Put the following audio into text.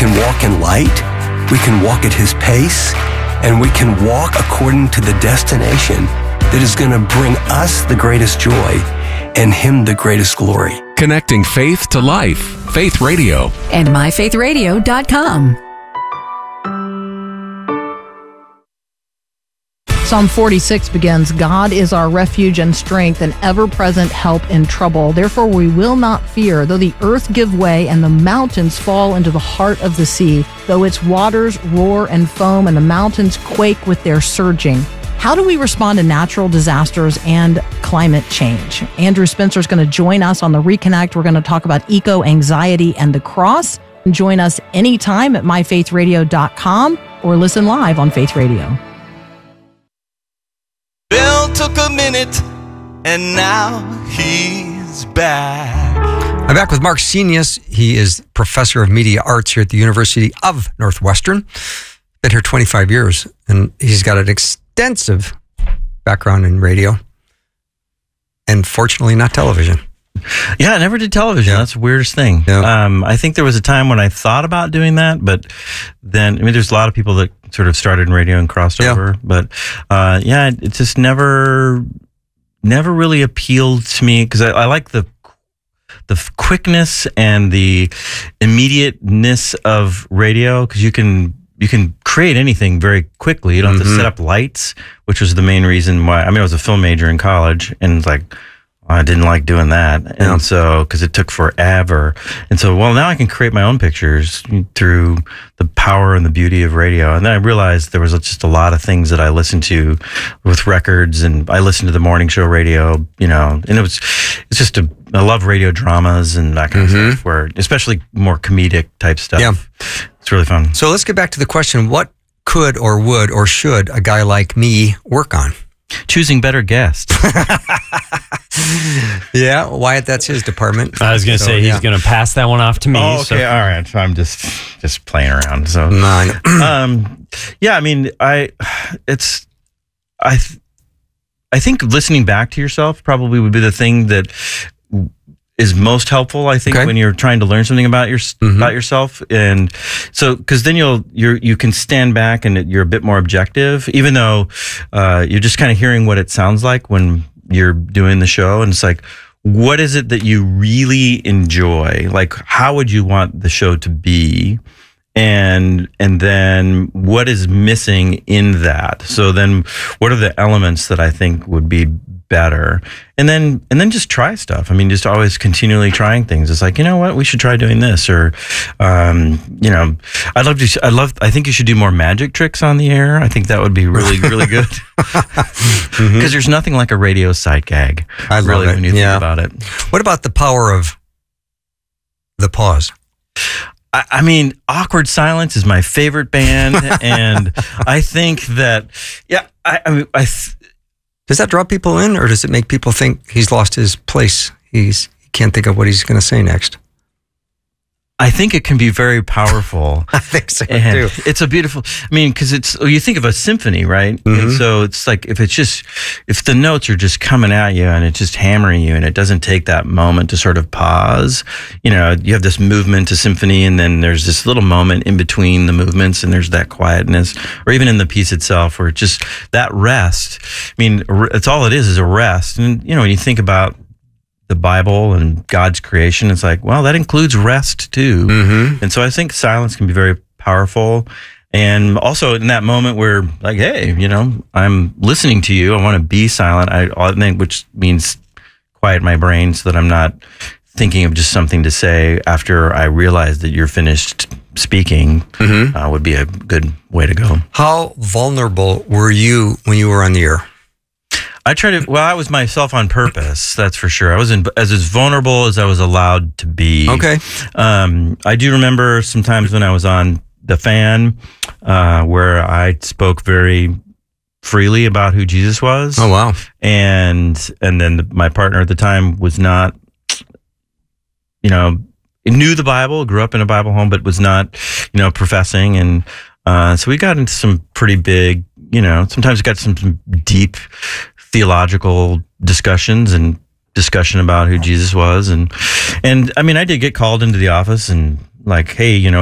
can walk in light, we can walk at His pace, and we can walk according to the destination that is going to bring us the greatest joy and Him the greatest glory. Connecting faith to life. Faith Radio. And myfaithradio.com. Psalm 46 begins, God is our refuge and strength, an ever-present help in trouble. Therefore we will not fear, though the earth give way and the mountains fall into the heart of the sea, though its waters roar and foam and the mountains quake with their surging. How do we respond to natural disasters and climate change? Andrew Spencer is going to join us on the Reconnect. We're going to talk about eco-anxiety and the cross. And join us anytime at myfaithradio.com or listen live on Faith Radio. Bill took a minute, and now he's back. I'm back with Mark Senius. He is professor of media arts here at the University of Northwestern. Been here 25 years, and he's got an extensive background in radio, and fortunately not television. Yeah, I never did television. That's the weirdest thing. Yeah. I think there was a time when I thought about doing that, but then, I mean, there's a lot of people that sort of started in radio and crossed over, but it just never really appealed to me, because I like the quickness and the immediateness of radio, because you can create anything very quickly. You don't have to set up lights, which was the main reason why. I mean, I was a film major in college, and it's like, I didn't like doing that. And so, because it took forever. And so, well, now I can create my own pictures through the power and the beauty of radio. And then I realized there was just a lot of things that I listened to with records, and I listened to the morning show radio, and it's just I love radio dramas and that kind of stuff, where, especially more comedic type stuff. Yeah. It's really fun. So let's get back to the question, what could or would or should a guy like me work on? Choosing better guests. Yeah, Wyatt, that's his department. I was going to say he's going to pass that one off to me. Oh, okay, all right. So I'm just playing around. So yeah, I mean, I think listening back to yourself probably would be the thing that is most helpful, I think, when you're trying to learn something about yourself. And so, because then you can stand back and you're a bit more objective, even though you're just kind of hearing what it sounds like when you're doing the show. And it's like, what is it that you really enjoy? Like, how would you want the show to be? And then what is missing in that? So then what are the elements that I think would be better? And then just try stuff. I mean, just always continually trying things. It's like, you know what, we should try doing this, or I think you should do more magic tricks on the air. I think that would be really, really good. Because there's nothing like a radio sight gag. I love it. When you think about it. What about the power of the pause? I mean, Awkward Silence is my favorite band, and I think that, does that draw people in, or does it make people think he's lost his place? He can't think of what he's going to say next. I think it can be very powerful. I think so and too. It's a beautiful, I mean, because you think of a symphony, right? And so it's like, if the notes are just coming at you and it's just hammering you, and it doesn't take that moment to sort of pause, you have this movement to symphony, and then there's this little moment in between the movements, and there's that quietness, or even in the piece itself, where just that rest. I mean, it's all it is a rest. And, when you think about the Bible and God's creation, it's like, well, that includes rest too. And so I think silence can be very powerful. And also in that moment where, like, hey, I'm listening to you, I want to be silent, I think, which means quiet my brain so that I'm not thinking of just something to say after I realize that you're finished speaking, would be a good way to go. How vulnerable were you when you were on the air? I was myself on purpose, that's for sure. I was as vulnerable as I was allowed to be. Okay. I do remember some times when I was on The Fan, where I spoke very freely about who Jesus was. Oh, wow. And then my partner at the time was not, knew the Bible, grew up in a Bible home, but was not, professing. And so we got into some pretty big, sometimes got some deep theological discussions and discussion about who Jesus was. And I mean, I did get called into the office and like, hey,